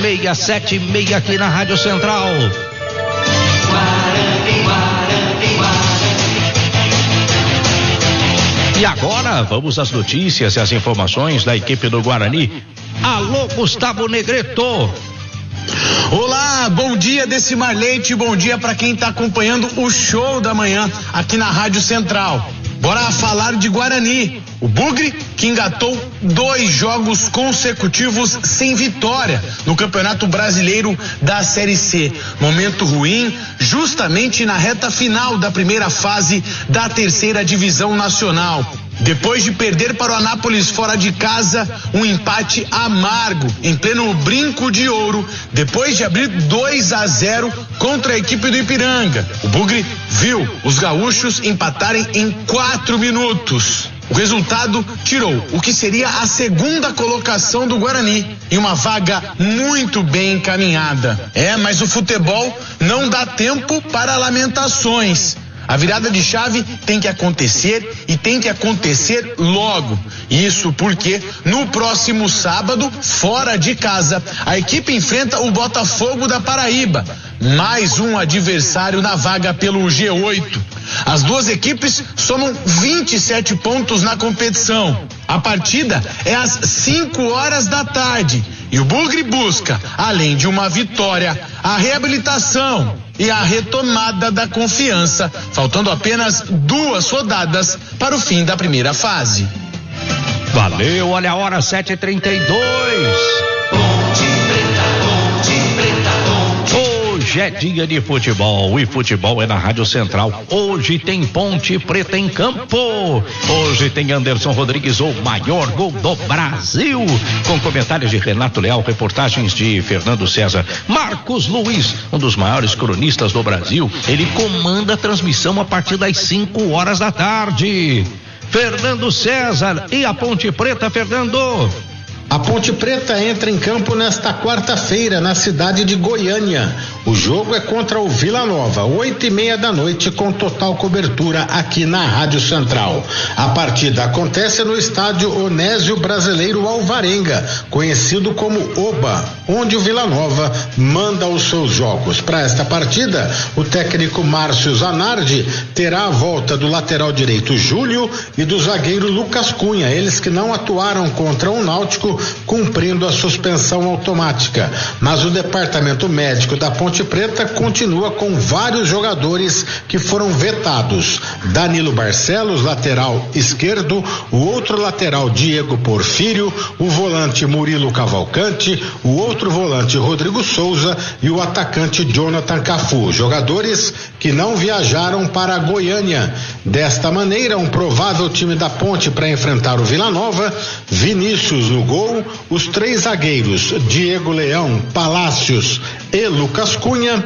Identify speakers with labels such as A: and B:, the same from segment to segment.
A: 676 aqui na Rádio Central. E agora, vamos às notícias e às informações da equipe do Guarani. Alô, Gustavo Negreto.
B: Olá, bom dia, Decimar Leite, bom dia para quem está acompanhando o show da manhã aqui na Rádio Central. Bora falar de Guarani. O Bugre, que engatou 2 jogos consecutivos sem vitória no Campeonato Brasileiro da Série C. Momento ruim, justamente na reta final da primeira fase da 3ª Divisão Nacional. Depois de perder para o Anápolis fora de casa, um empate amargo em pleno Brinco de Ouro, depois de abrir 2-0 contra a equipe do Ipiranga. O Bugre viu os gaúchos empatarem em 4 minutos. O resultado tirou o que seria a 2ª colocação do Guarani em uma vaga muito bem encaminhada. Mas o futebol não dá tempo para lamentações. A virada de chave tem que acontecer e tem que acontecer logo. Isso porque no próximo sábado, fora de casa, a equipe enfrenta o Botafogo da Paraíba, mais um adversário na vaga pelo G8. As duas equipes somam 27 pontos na competição. A partida é às 5 horas da tarde e o Bugre busca, além de uma vitória, a reabilitação e a retomada da confiança, faltando apenas 2 rodadas para o fim da primeira fase.
A: Valeu, olha a hora, 7h32. Hoje é dia de futebol e futebol é na Rádio Central. Hoje tem Ponte Preta em campo. Hoje tem Anderson Rodrigues, o maior gol do Brasil. Com comentários de Renato Leal, reportagens de Fernando César. Marcos Luiz, um dos maiores cronistas do Brasil. Ele comanda a transmissão a partir das 5 horas da tarde. Fernando César e a Ponte Preta, Fernando.
C: A Ponte Preta entra em campo nesta quarta-feira na cidade de Goiânia. O jogo é contra o Vila Nova, 8h30 da noite, com total cobertura aqui na Rádio Central. A partida acontece no estádio Onésio Brasileiro Alvarenga, conhecido como Oba, onde o Vila Nova manda os seus jogos. Para esta partida, o técnico Márcio Zanardi terá a volta do lateral direito Júlio e do zagueiro Lucas Cunha, eles que não atuaram contra o Náutico, cumprindo a suspensão automática. Mas o departamento médico da Ponte Preta continua com vários jogadores que foram vetados. Danilo Barcelos, lateral esquerdo, o outro lateral Diego Porfírio, o volante Murilo Cavalcante, o outro volante Rodrigo Souza e o atacante Jonathan Cafu, jogadores que não viajaram para Goiânia. Desta maneira, um provável time da Ponte para enfrentar o Vila Nova: Vinícius no gol, os 3 zagueiros Diego Leão, Palácios e Lucas Cunha,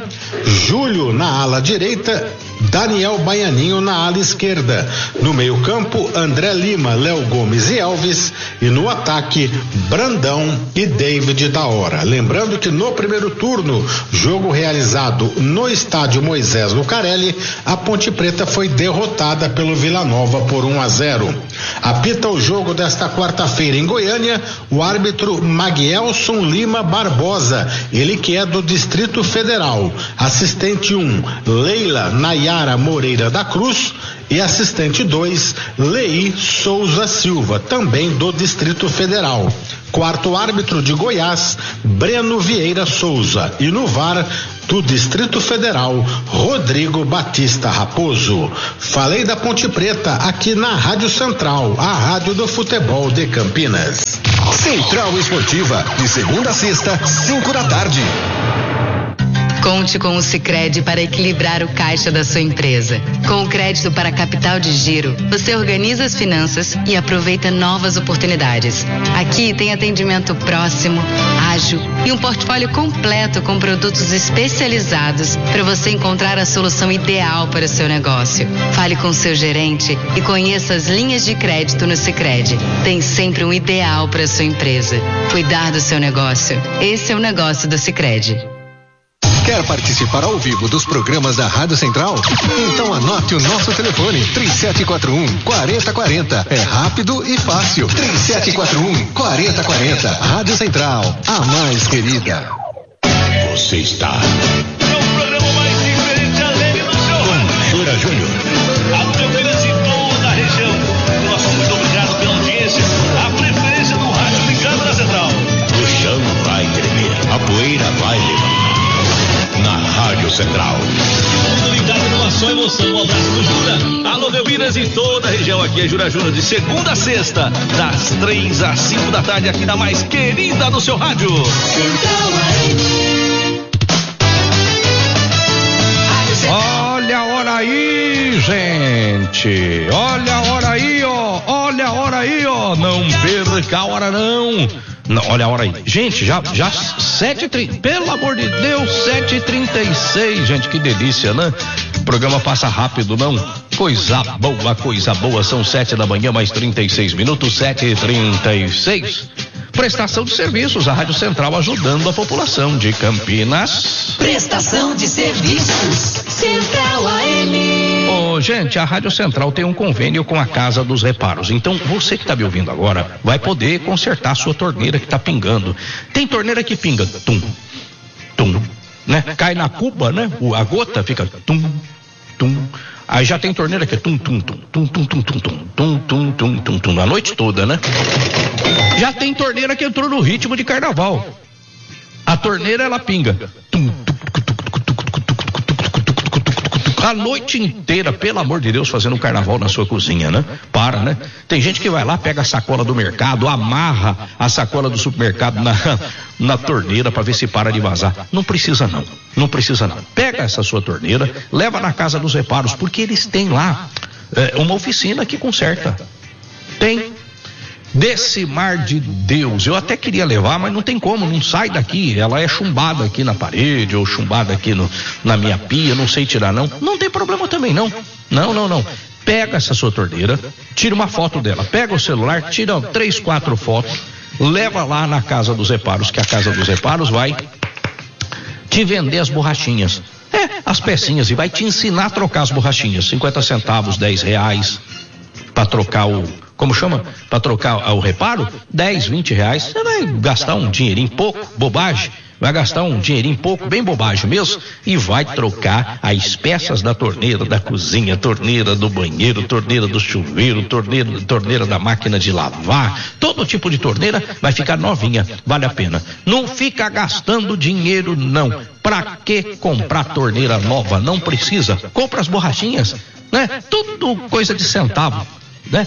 C: Júlio na ala direita, Daniel Baianinho na ala esquerda. No meio-campo, André Lima, Léo Gomes e Alves, e no ataque, Brandão e David da Hora. Lembrando que no primeiro turno, jogo realizado no estádio Moisés Lucarelli, a Ponte Preta foi derrotada pelo Vila Nova por 1-0. Apita o jogo desta quarta-feira em Goiânia o árbitro Maguelson Lima Barbosa, ele que é do Distrito Federal. Assistente 1, Leila Nayara Moreira da Cruz, e assistente 2, Lei Souza Silva, também do Distrito Federal. Quarto árbitro de Goiás, Breno Vieira Souza, e no VAR do Distrito Federal, Rodrigo Batista Raposo. Falei da Ponte Preta aqui na Rádio Central, a rádio do futebol de Campinas.
D: Central Esportiva, de segunda a sexta, 5 da tarde.
E: Conte com o Sicredi para equilibrar o caixa da sua empresa. Com o crédito para capital de giro, você organiza as finanças e aproveita novas oportunidades. Aqui tem atendimento próximo, ágil e um portfólio completo com produtos especializados para você encontrar a solução ideal para o seu negócio. Fale com seu gerente e conheça as linhas de crédito no Sicredi. Tem sempre um ideal para a sua empresa. Cuidar do seu negócio. Esse é o negócio do Sicredi.
D: Quer participar ao vivo dos programas da Rádio Central? Então anote o nosso telefone, 3741-4040. É rápido e fácil. 3741-4040. Rádio Central, a mais querida.
C: você está?
F: É o programa mais diferente alegre do seu rádio.
C: Jura Júnior.
F: A preferência em toda a região. Nosso muito obrigado pela audiência. A preferência do rádio ligado na central.
C: O chão vai tremer, a poeira vai levar. Na Rádio Central.
F: Todo ligado numa só emoção. Um abraço do Jura. Alô, Belminas e toda a região. Aqui é Jura Júnior, de segunda a sexta, das 3 às 5 da tarde, aqui na mais querida do seu rádio.
A: Olha a hora aí, gente. Olha a hora aí, ó. Olha a hora aí, ó. Não perca a hora, não. Não, olha a hora aí. Gente, já 7h30, pelo amor de Deus, 7h36, gente, que delícia, né? O programa passa rápido, não? Coisa boa, são 7 da manhã, mais 36 minutos, 7h36. Prestação de serviços, a Rádio Central ajudando a população de Campinas.
G: Prestação de serviços, Central AM.
A: Ô, gente, a Rádio Central tem um convênio com a Casa dos Reparos. Então, você que está me ouvindo agora, vai poder consertar a sua torneira que está pingando. Tem torneira que pinga, tum, tum, né? Cai na cuba, né? A gota fica tum, tum. Aí já tem torneira que é tum, tum, tum, tum, tum, tum, tum, tum, tum, tum, tum, tum, tum, a noite toda, né? Já tem torneira que entrou no ritmo de carnaval. A torneira, ela pinga. Tum, tum, a noite inteira, pelo amor de Deus, fazendo um carnaval na sua cozinha, né? Né? Tem gente que vai lá, pega a sacola do mercado, amarra a sacola do supermercado na torneira para ver se para de vazar. Não precisa não. Pega essa sua torneira, leva na Casa dos Reparos, porque eles têm lá uma oficina que conserta. Tem. Desse mar de Deus, eu até queria levar, mas não tem como, não sai daqui, ela é chumbada aqui na parede, ou chumbada aqui na minha pia, não sei tirar não tem problema também não, pega essa sua torneira, tira uma foto dela, pega o celular, tira 3, 4 fotos, leva lá na Casa dos Reparos, que a Casa dos Reparos vai te vender as borrachinhas, as pecinhas, e vai te ensinar a trocar as borrachinhas, 50 centavos, R$10, para trocar como chama? Para trocar o reparo, 10, 20 reais, você vai gastar um dinheirinho pouco, bobagem, vai gastar um dinheirinho pouco, bem bobagem mesmo, e vai trocar as peças da torneira da cozinha, torneira do banheiro, torneira do chuveiro, torneira da máquina de lavar, todo tipo de torneira vai ficar novinha, vale a pena. Não fica gastando dinheiro não. Pra que comprar torneira nova? Não precisa. Compra as borrachinhas, né? Tudo coisa de centavo. Né?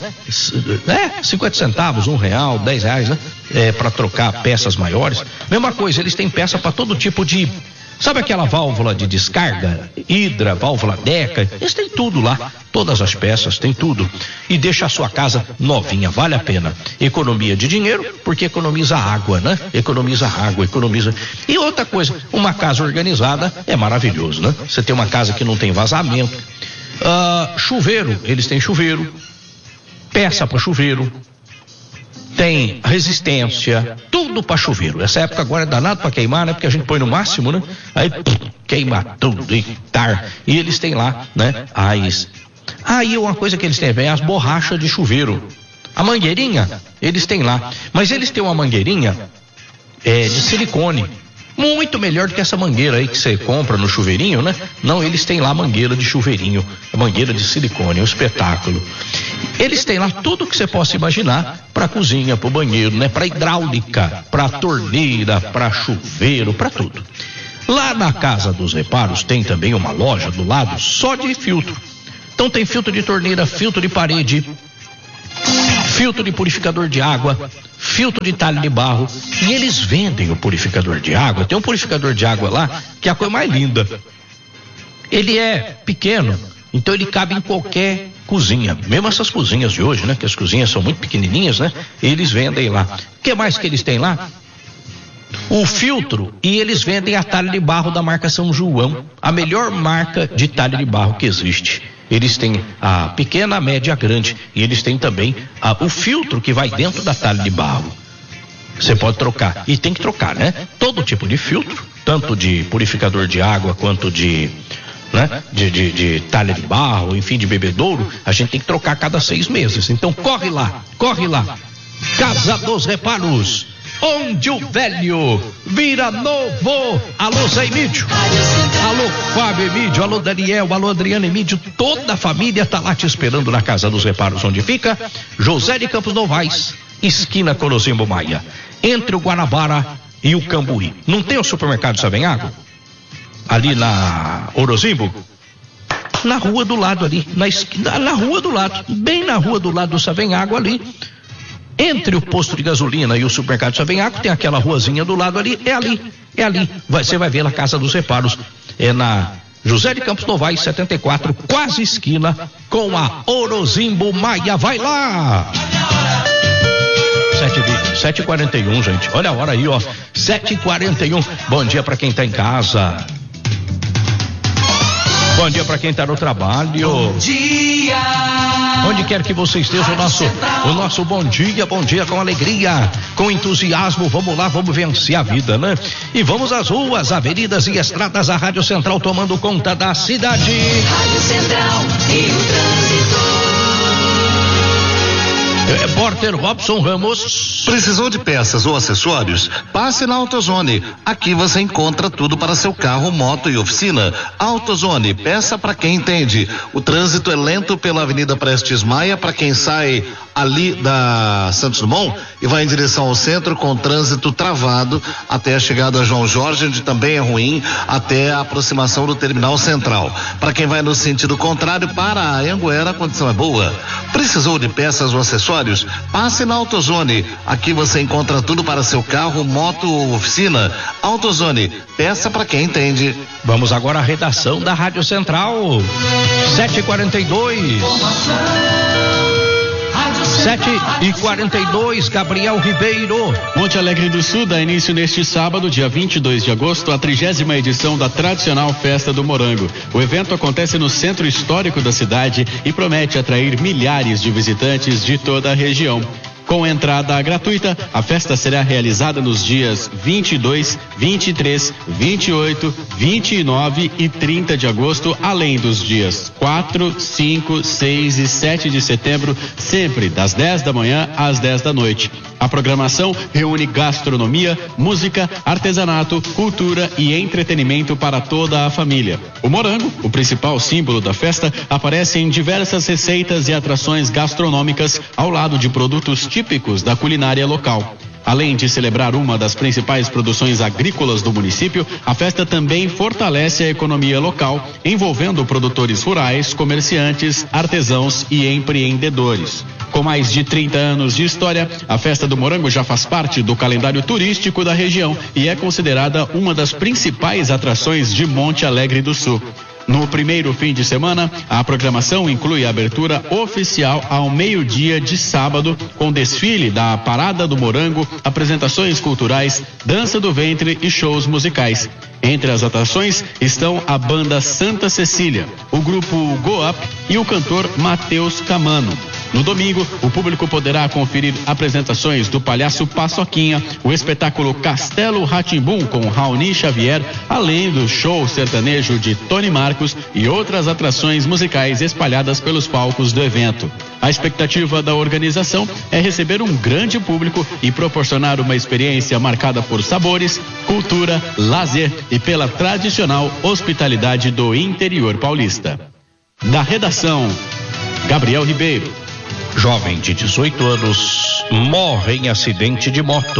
A: 50 centavos, R$1, R$10, né? Para trocar peças maiores. Mesma coisa, eles têm peça para todo tipo de. Sabe aquela válvula de descarga? Hidra, válvula Deca, eles têm tudo lá. Todas as peças, tem tudo. E deixa a sua casa novinha, vale a pena. Economia de dinheiro, porque economiza água, né? Economiza. E outra coisa, uma casa organizada é maravilhoso, né? Você tem uma casa que não tem vazamento. Chuveiro, eles têm chuveiro. Peça para chuveiro, tem resistência, tudo para chuveiro. Essa época agora é danado para queimar, né? Porque a gente põe no máximo, né? Aí queima tudo e eles têm lá, né? Aí uma coisa que eles têm é as borrachas de chuveiro. A mangueirinha, eles têm lá, mas eles têm uma mangueirinha de silicone. Muito melhor do que essa mangueira aí que você compra no chuveirinho, né? Não, eles têm lá mangueira de chuveirinho, mangueira de silicone, um espetáculo. Eles têm lá tudo que você possa imaginar para cozinha, para o banheiro, né? Para hidráulica, para torneira, para chuveiro, para tudo. Lá na Casa dos Reparos tem também uma loja do lado só de filtro. Então tem filtro de torneira, filtro de parede, filtro de purificador de água, filtro de talho de barro, e eles vendem o purificador de água. Tem um purificador de água lá que é a coisa mais linda. Ele é pequeno, então ele cabe em qualquer cozinha, mesmo essas cozinhas de hoje, né? Que as cozinhas são muito pequenininhas, né? Eles vendem lá. O que mais que eles têm lá? O filtro, e eles vendem a talha de barro da marca São João, a melhor marca de talha de barro que existe. Eles têm a pequena, a média, a grande, e eles têm também o filtro que vai dentro da talha de barro. Você pode trocar, e tem que trocar, né? Todo tipo de filtro, tanto de purificador de água quanto de talha de barro, enfim, de bebedouro, a gente tem que trocar a cada 6 meses. Então corre lá. Casa dos Reparos. onde o velho vira novo. Alô, Zé Emídio. Alô, Fábio Emídio. Alô, Daniel. Alô, Adriana Emídio. Toda a família tá lá te esperando na Casa dos Reparos, onde fica José de Campos Novais, esquina Orozimbo Maia, entre o Guanabara e o Cambuí. Não tem o supermercado Savenhago? Ali na Orozimbo? Na rua do lado ali, na rua do lado, bem na rua do lado do Savenhago ali, entre o posto de gasolina e o supermercado Savenhago, tem aquela ruazinha do lado ali, é ali, você vai ver na Casa dos Reparos, é na José de Campos Novais 74, quase esquina com a Orozimbo Maia, vai lá! 7h41, gente, olha a hora aí, ó, 7h41, bom dia pra quem tá em casa. Bom dia para quem está no trabalho. Bom dia. Onde quer que você esteja, o nosso bom dia com alegria, com entusiasmo. Vamos lá, vamos vencer a vida, né? E vamos às ruas, avenidas e estradas, a Rádio Central tomando conta da cidade.
G: Rádio Central e o trânsito.
A: Repórter Robson Ramos.
H: Precisou de peças ou acessórios? Passe na AutoZone. Aqui você encontra tudo para seu carro, moto e oficina. AutoZone, peça para quem entende. O trânsito é lento pela Avenida Prestes Maia para quem sai ali da Santos Dumont e vai em direção ao centro com trânsito travado até a chegada a João Jorge, onde também é ruim, até a aproximação do terminal central. Para quem vai no sentido contrário, para a Anhanguera, a condição é boa. Precisou de peças ou acessórios? Passe na AutoZone. Aqui você encontra tudo para seu carro, moto ou oficina. AutoZone, peça para quem entende.
A: Vamos agora à redação da Rádio Central. 7h42. 7h42, Gabriel Ribeiro.
I: Monte Alegre do Sul dá início neste sábado, dia 22 de agosto, a 30ª edição da tradicional Festa do Morango. O evento acontece no centro histórico da cidade e promete atrair milhares de visitantes de toda a região. Com entrada gratuita, a festa será realizada nos dias 22, 23, 28, 29 e 30 de agosto, além dos dias 4, 5, 6 e 7 de setembro, sempre das 10 da manhã às 10 da noite. A programação reúne gastronomia, música, artesanato, cultura e entretenimento para toda a família. O morango, o principal símbolo da festa, aparece em diversas receitas e atrações gastronômicas ao lado de produtos típicos da culinária local. Além de celebrar uma das principais produções agrícolas do município, a festa também fortalece a economia local, envolvendo produtores rurais, comerciantes, artesãos e empreendedores. Com mais de 30 anos de história, a Festa do Morango já faz parte do calendário turístico da região e é considerada uma das principais atrações de Monte Alegre do Sul. No primeiro fim de semana, a programação inclui a abertura oficial ao meio-dia de sábado, com desfile da Parada do Morango, apresentações culturais, dança do ventre e shows musicais. Entre as atrações estão a banda Santa Cecília, o grupo Go Up e o cantor Matheus Camano. No domingo, o público poderá conferir apresentações do Palhaço Paçoquinha, o espetáculo Castelo Rá-Tim-Bum com Raoni Xavier, além do show sertanejo de Tony Marcos e outras atrações musicais espalhadas pelos palcos do evento. A expectativa da organização é receber um grande público e proporcionar uma experiência marcada por sabores, cultura, lazer e pela tradicional hospitalidade do interior paulista. Da redação, Gabriel Ribeiro.
A: Jovem de 18 anos morre em acidente de moto.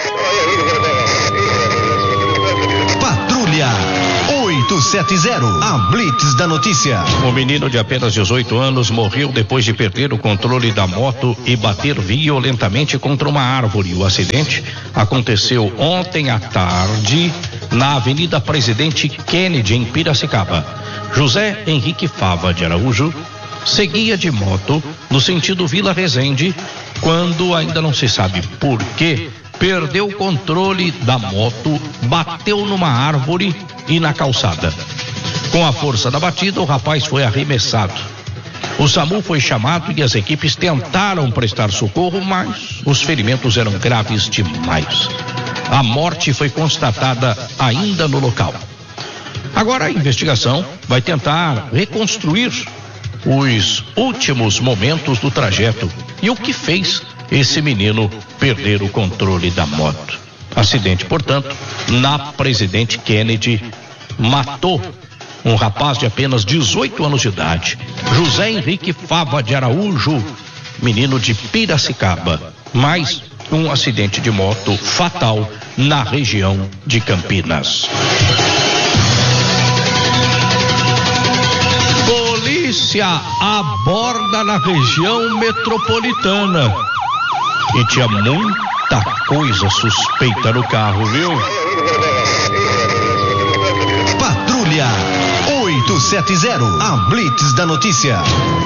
D: Patrulha 870, a Blitz da notícia.
A: Um menino de apenas 18 anos morreu depois de perder o controle da moto e bater violentamente contra uma árvore. O acidente aconteceu ontem à tarde na Avenida Presidente Kennedy, em Piracicaba. José Henrique Fava de Araújo seguia de moto no sentido Vila Resende quando, ainda não se sabe por quê, perdeu o controle da moto, bateu numa árvore e na calçada. Com a força da batida, o rapaz foi arremessado. O SAMU foi chamado e as equipes tentaram prestar socorro, mas os ferimentos eram graves demais. A morte foi constatada ainda no local. Agora a investigação vai tentar reconstruir os últimos momentos do trajeto e o que fez esse menino perder o controle da moto. Acidente, portanto, na Presidente Kennedy, matou um rapaz de apenas 18 anos de idade, José Henrique Fava de Araújo, menino de Piracicaba. Mais um acidente de moto fatal na região de Campinas. Polícia aborda na região metropolitana e tinha muita coisa suspeita no carro, viu?
D: Patrulha 870, a Blitz da notícia.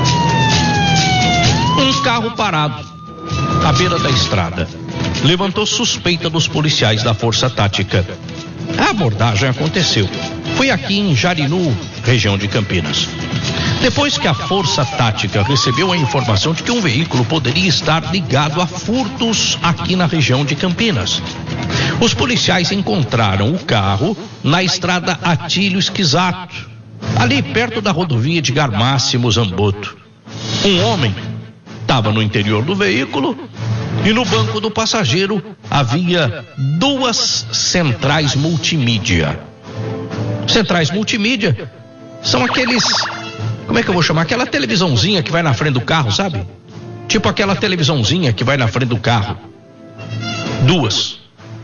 A: Um carro parado à beira da estrada levantou suspeita dos policiais da Força Tática. A abordagem aconteceu. Foi aqui em Jarinu, região de Campinas. Depois que a Força Tática recebeu a informação de que um veículo poderia estar ligado a furtos aqui na região de Campinas, os policiais encontraram o carro na estrada Atílio Esquisato, ali perto da rodovia Edgar Máximo Zamboto. Um homem estava no interior do veículo e no banco do passageiro havia 2 centrais multimídia. Centrais multimídia são aqueles, como é que eu vou chamar? Aquela televisãozinha que vai na frente do carro, sabe? Tipo aquela televisãozinha que vai na frente do carro. Duas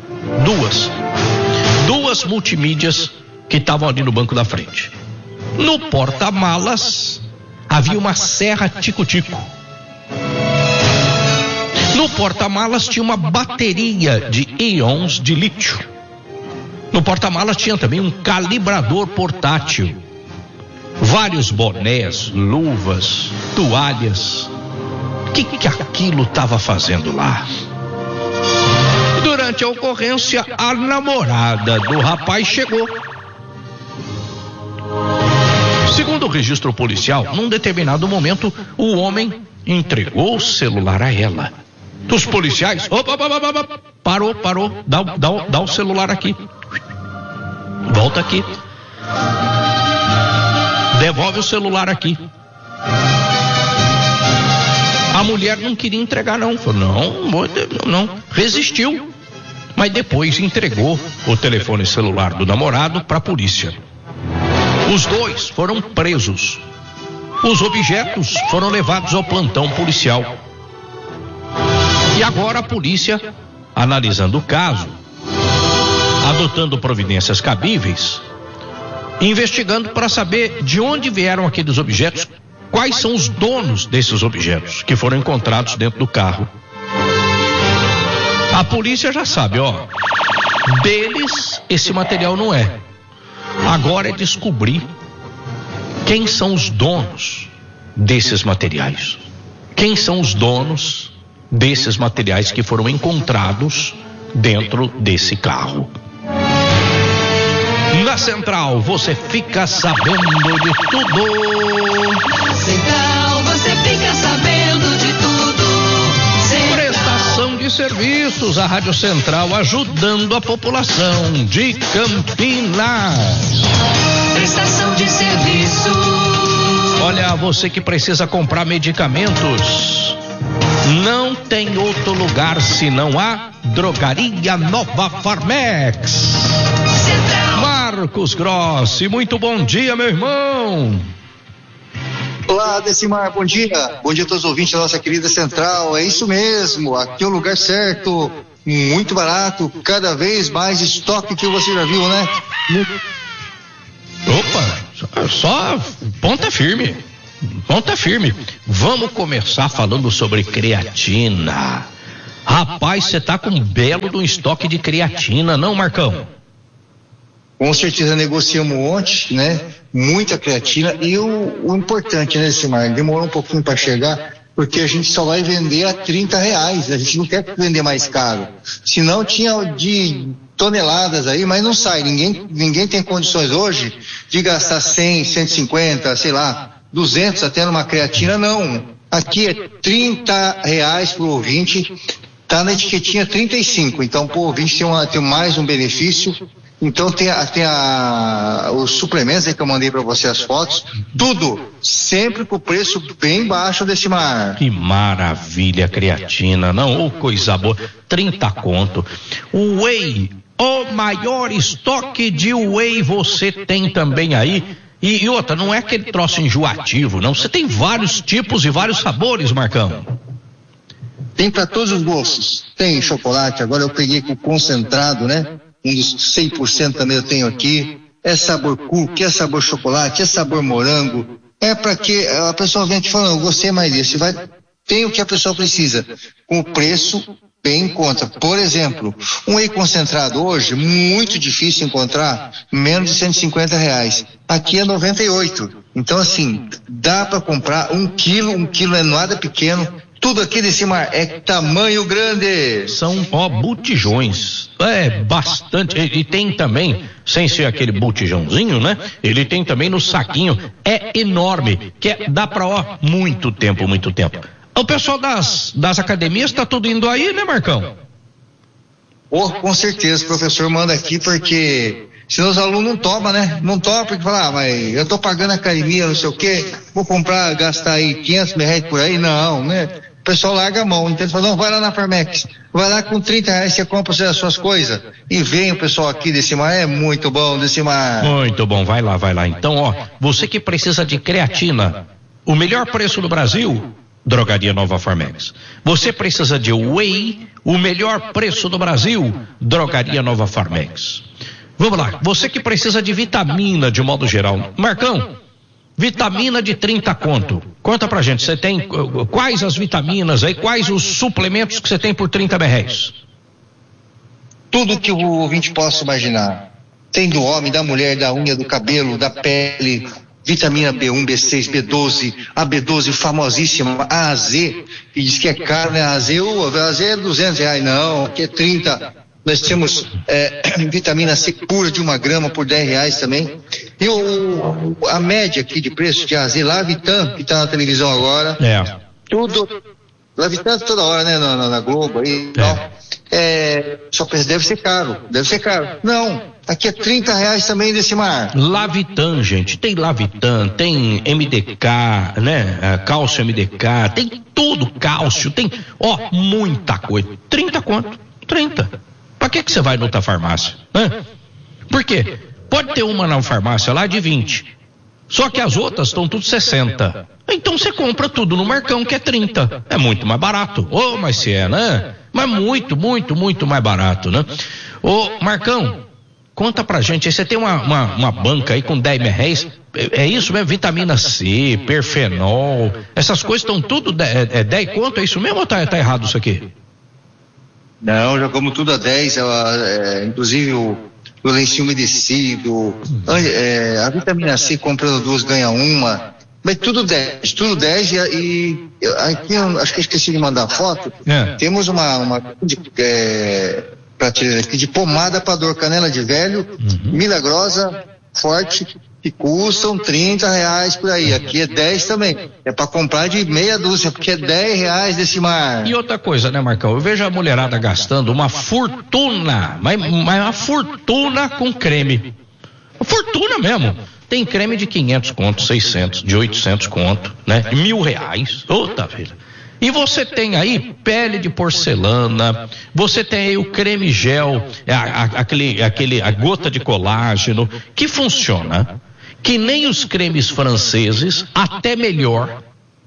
A: multimídias que estavam ali no banco da frente. No porta-malas havia uma serra tico-tico. No porta-malas tinha uma bateria de íons de lítio. No porta-malas tinha também um calibrador portátil, vários bonés, luvas, toalhas. O que aquilo estava fazendo lá? Durante a ocorrência, a namorada do rapaz chegou. Segundo o registro policial, num determinado momento, o homem entregou o celular a ela. Os policiais, parou, dá o celular aqui. Volta aqui. Devolve o celular aqui. A mulher não queria entregar, não. Falou, não. Resistiu. Mas depois entregou o telefone celular do namorado para a polícia. Os 2 foram presos. Os objetos foram levados ao plantão policial. E agora a polícia, analisando o caso, adotando providências cabíveis, investigando para saber de onde vieram aqueles objetos, quais são os donos desses objetos que foram encontrados dentro do carro. A polícia já sabe, deles esse material não é. Agora é descobrir quem são os donos desses materiais. Quem são os donos desses materiais que foram encontrados dentro desse carro. Na Central, você fica sabendo de tudo.
G: Central, você fica sabendo de tudo.
A: Prestação de serviços, a Rádio Central ajudando a população de Campinas.
G: Prestação de serviço.
A: Olha, você que precisa comprar medicamentos, não tem outro lugar senão a Drogaria Nova Farmex.
G: Central.
A: Marcos Grossi, muito bom dia, meu irmão.
J: Olá, Decimar, bom dia. Bom dia a todos os ouvintes da nossa querida Central. É isso mesmo, aqui é o lugar certo, muito barato, cada vez mais estoque que você já viu, né?
A: Opa, só ponta firme. Vamos começar falando sobre creatina. Rapaz, você tá com um belo de um estoque de creatina, não, Marcão?
J: Com certeza negociamos ontem, né? Muita creatina e o importante, né, Decimar? Demorou um pouquinho para chegar, porque a gente só vai vender a R$30. A gente não quer vender mais caro. Senão tinha de toneladas aí, mas não sai. Ninguém tem condições hoje de gastar 100, 150, sei lá, 200 até numa creatina, não. Aqui é R$30 pro ouvinte, tá na etiquetinha 35. Então, pro ouvinte tem mais um benefício. Então tem os suplementos aí que eu mandei para você, as fotos, tudo sempre com o preço bem baixo desse mar.
A: Que maravilha, creatina, não, ô coisa boa, 30 conto. O whey, o maior estoque de whey você tem também aí. E outra, não é aquele troço enjoativo, não, você tem vários tipos e vários sabores, Marcão.
J: Tem para todos os gostos, tem chocolate, agora eu peguei com concentrado, né? Um dos 100% também eu tenho aqui. É sabor cookie, é sabor chocolate, é sabor morango. É para que a pessoa vem te falando, eu gostei mais desse. Tem o que a pessoa precisa, com o preço bem em conta. Por exemplo, um whey concentrado hoje, muito difícil encontrar, menos de R$150. Aqui é 98. Então assim, dá para comprar 1 quilo é nada pequeno. Tudo aqui desse mar é tamanho grande.
A: São, botijões. É bastante. E tem também, sem ser aquele botijãozinho, né? Ele tem também no saquinho. É enorme. Dá pra, muito tempo. O pessoal das academias tá tudo indo aí, né, Marcão?
J: Com certeza, o professor manda aqui porque senão os alunos não tomam, né? Não tomam porque falam, mas eu tô pagando a academia, não sei o quê, vou gastar aí R$500 por aí, não, né? O pessoal larga a mão, então ele fala, não, vai lá na Farmex, vai lá com R$30, você compra as suas coisas, e vem o pessoal aqui desse mar, é muito bom desse mar.
A: Muito bom, vai lá. Então, você que precisa de creatina, o melhor preço do Brasil, Drogaria Nova Farmex. Você precisa de whey, o melhor preço do Brasil, Drogaria Nova Farmex. Vamos lá, você que precisa de vitamina de modo geral. Marcão, vitamina de 30 conto. Conta pra gente, você tem quais as vitaminas aí, quais os suplementos que você tem por R$30?
J: Tudo que o ouvinte possa imaginar. Tem do homem, da mulher, da unha, do cabelo, da pele, vitamina B1, B6, B12, a B12 famosíssima, a AZ, que diz que é caro, né? A AZ é R$200, não, aqui é 30. Nós temos vitamina C pura de 1 grama por R$10 também. E a média aqui de preço de AZ, Lavitan, que está na televisão agora. Tudo. Lavitan toda hora, né? Na Globo aí e tal. Só deve ser caro. Não, aqui é R$30 também desse mar.
A: Lavitan, gente, tem Lavitan, tem MDK, né? Cálcio MDK, tem tudo, cálcio, tem, muita coisa. 30 quanto? 30. Pra que você vai noutra farmácia? Por quê? Pode ter uma na farmácia lá de 20. Só que as outras estão tudo 60. Então você compra tudo no Marcão, que é 30. É muito mais barato. Mas se é, né? Mas muito mais barato, né? Marcão, conta pra gente. Você tem uma banca aí com R$10. É isso mesmo? Vitamina C, perfenol. Essas coisas estão tudo 10 conto? É isso mesmo ou tá errado isso aqui?
J: Não, já como tudo a 10, inclusive o lencinho umedecido, a vitamina C comprando 2 ganha 1, mas tudo 10 e aqui eu acho que eu esqueci de mandar foto, temos uma prateleira aqui de pomada para dor, canela de velho, milagrosa, forte, que custam R$30 por aí. Aqui é 10 também. É para comprar de meia dúzia, porque é R$10 desse mar.
A: E outra coisa, né, Marcão? Eu vejo a mulherada gastando uma fortuna, mas uma fortuna com creme. Uma fortuna mesmo. Tem creme de 500 conto, 600, de 800 conto, né? R$1.000. Outra vida. E você tem aí pele de porcelana, você tem aí o creme gel, a gota de colágeno, que funciona que nem os cremes franceses, até melhor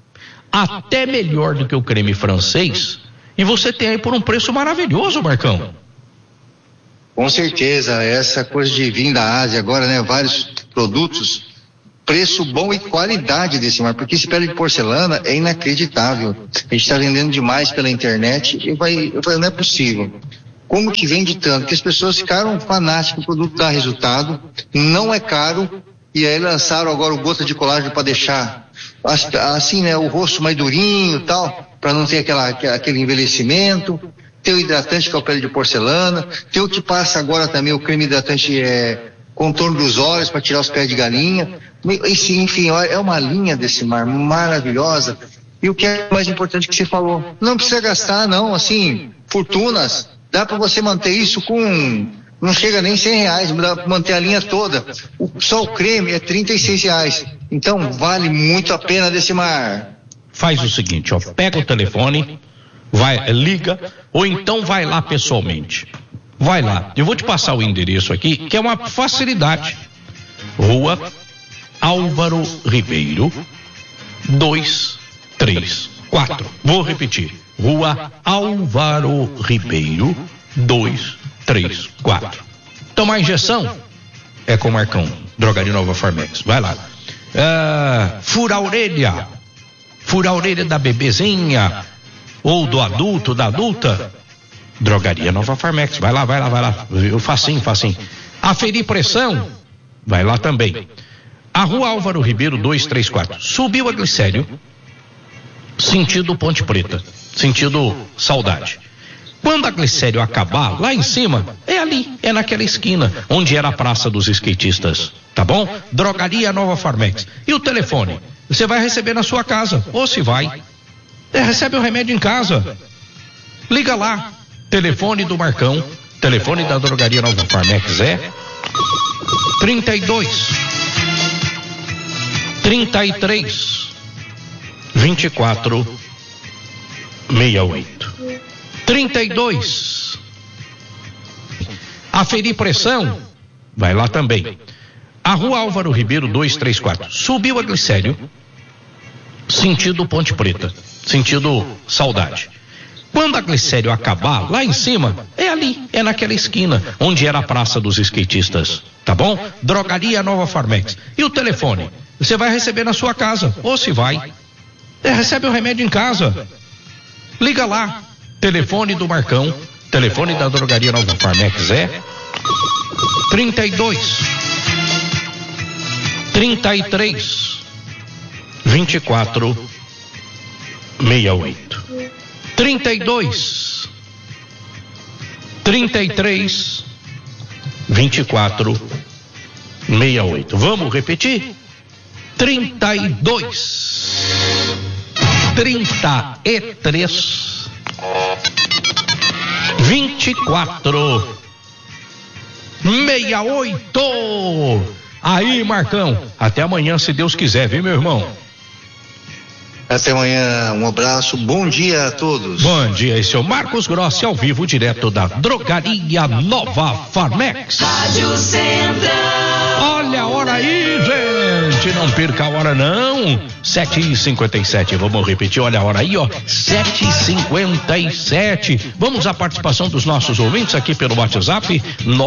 A: do que o creme francês, e você tem aí por um preço maravilhoso, Marcão.
J: Com certeza, essa coisa de vir da Ásia agora, né, vários produtos, preço bom e qualidade desse mar, porque esse pele de porcelana é inacreditável. A gente está vendendo demais pela internet e não é possível. Como que vende tanto? Que as pessoas ficaram fanáticas, o produto dá resultado, não é caro, e aí lançaram agora o gota de colágeno para deixar assim, né, o rosto mais durinho e tal, para não ter aquele envelhecimento. Tem o hidratante que é o pele de porcelana, tem o que passa agora também, o creme hidratante contorno dos olhos para tirar os pés de galinha. Enfim, é uma linha desse mar maravilhosa. E o que é mais importante que você falou, não precisa gastar não, assim, fortunas, dá para você manter isso com não chega nem R$100, dá pra manter a linha toda. Só o creme é R$36. Então vale muito a pena, Decimar.
A: Faz o seguinte, ó, pega o telefone, liga, ou então vai lá pessoalmente. Vai lá, eu vou te passar o endereço aqui, que é uma facilidade. Rua Álvaro Ribeiro, 234. Vou repetir. Rua Álvaro Ribeiro, 234. Tomar injeção? É com o Marcão, Drogaria Nova Farmex. Vai lá. Fura a orelha da bebezinha ou do adulto, da adulta, Drogaria Nova Farmex. Vai lá. Facinho. Aferir pressão? Vai lá também. A Rua Álvaro Ribeiro, 234. Subiu a glicério, sentido Ponte Preta, sentido Saudade. Quando a glicério acabar, lá em cima, é ali, é naquela esquina, onde era a Praça dos Skatistas, tá bom? Drogaria Nova Farmex. E o telefone? Você vai receber na sua casa, ou se vai, recebe o remédio em casa. Liga lá, telefone do Marcão, telefone da Drogaria Nova Farmex é 33 24 68. 32. Aferir pressão? Vai lá também. A Rua Álvaro Ribeiro, 234. Subiu a glicério, sentido Ponte Preta, sentido Saudade. Quando a glicério acabar, lá em cima, é ali, é naquela esquina, onde era a Praça dos Skatistas, tá bom? Drogaria Nova Farmex. E o telefone? Você vai receber na sua casa, ou se vai, recebe o remédio em casa. Liga lá, telefone do Marcão, telefone da Drogaria Nova Farmex é 33 24 68. 33 24 68. Vamos repetir? 33 24 68. Aí, Marcão, até amanhã, se Deus quiser, viu, meu irmão?
J: Até amanhã, um abraço, bom dia a todos.
A: Bom dia, esse é o Marcos Grossi, ao vivo, direto da Drogaria Nova Farmex.
G: Rádio Central.
A: Olha a hora aí, gente, não perca a hora não. 7h57, vamos repetir, olha a hora aí, ó, 7h57. Vamos à participação dos nossos ouvintes aqui pelo WhatsApp,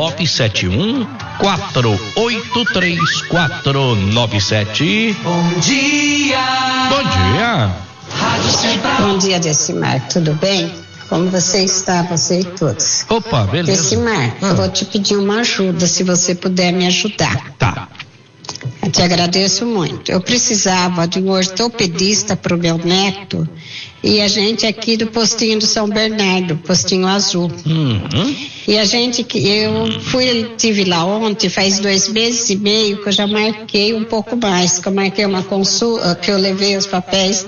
A: 971-483-497.
G: Bom dia.
A: Bom dia.
K: Bom dia, Decimar, tudo bem? Como você está, você e todos?
A: Opa, beleza.
K: Decimar, eu vou te pedir uma ajuda, se você puder me ajudar.
A: Tá.
K: Eu te agradeço muito. Eu precisava de um ortopedista para o meu neto e a gente aqui do postinho do São Bernardo, postinho azul. E a gente, tive lá ontem, faz 2 meses e meio que eu já marquei um pouco mais, que eu marquei uma consulta, que eu levei os papéis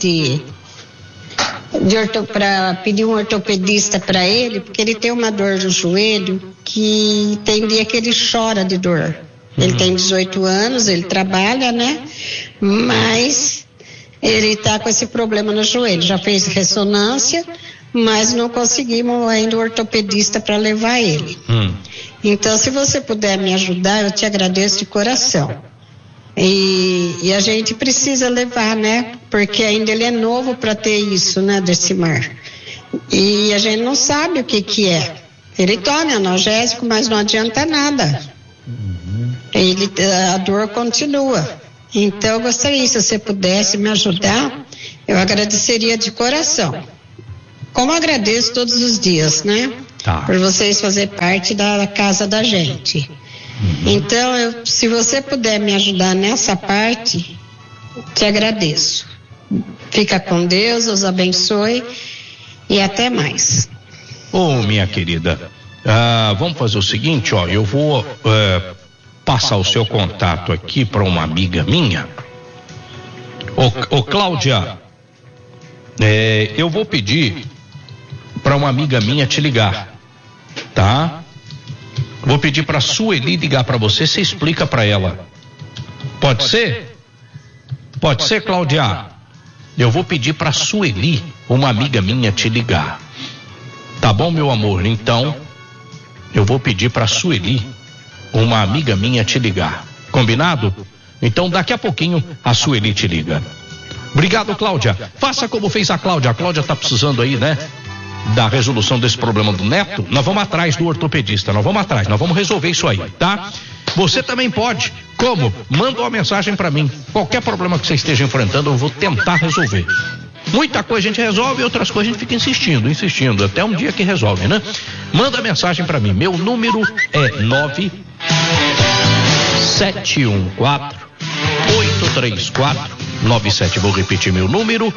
K: para pedir um ortopedista para ele, porque ele tem uma dor no joelho que tem dia que ele chora de dor. Ele tem 18 anos, ele trabalha, né? Mas ele está com esse problema no joelho. Já fez ressonância, mas não conseguimos ainda o ortopedista para levar ele. Então, se você puder me ajudar, eu te agradeço de coração. E a gente precisa levar, né? Porque ainda ele é novo para ter isso, né, Decimar? E a gente não sabe o que é. Ele toma analgésico, mas não adianta nada. A dor continua. Então eu gostaria, se você pudesse me ajudar, eu agradeceria de coração. Como eu agradeço todos os dias, né?
A: Tá.
K: Por vocês fazerem parte da casa da gente. Então, se você puder me ajudar nessa parte, te agradeço. Fica com Deus, os abençoe e até mais.
A: Minha querida, vamos fazer o seguinte, ó, eu vou passar o seu contato aqui para uma amiga minha. Cláudia, eu vou pedir para uma amiga minha te ligar, tá? Vou pedir pra Sueli ligar pra você explica pra ela. Pode ser? Pode ser, Cláudia? Eu vou pedir pra Sueli, uma amiga minha, te ligar. Tá bom, meu amor? Então, eu vou pedir pra Sueli, uma amiga minha, te ligar. Combinado? Então, daqui a pouquinho, a Sueli te liga. Obrigado, Cláudia. Faça como fez a Cláudia. A Cláudia tá precisando aí, né? Da resolução desse problema do neto. Nós vamos atrás do ortopedista. Nós vamos atrás. Nós vamos resolver isso aí, tá? Você também pode. Como? Manda uma mensagem pra mim. Qualquer problema que você esteja enfrentando, eu vou tentar resolver. Muita coisa a gente resolve e outras coisas a gente fica insistindo, até um dia que resolve, né? Manda mensagem pra mim. Meu número é 971483497. Vou repetir meu número: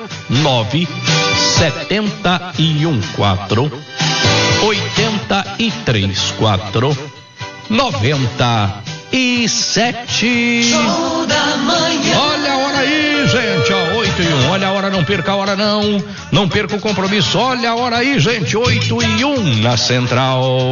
A: 971483497.
G: Show da manhã.
A: Olha a hora aí, gente, ó, 8:01. Olha a hora, não perca a hora não perca o compromisso. Olha a hora aí, gente, 8:01 na Central.